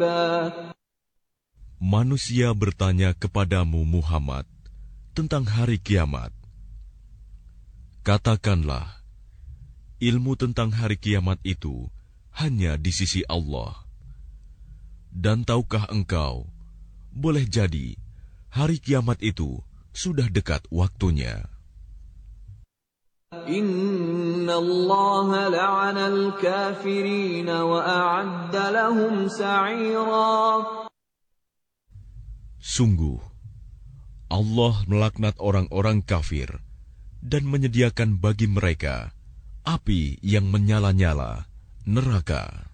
Manusia bertanya kepadamu Muhammad tentang hari kiamat. Katakanlah, ilmu tentang hari kiamat itu hanya di sisi Allah. Dan tahukah engkau, boleh jadi hari kiamat itu sudah dekat waktunya. Inna Allah la'ana al-kafirin wa a'adda lahum sa'ira. Sungguh, Allah melaknat orang-orang kafir dan menyediakan bagi mereka api yang menyala-nyala, neraka.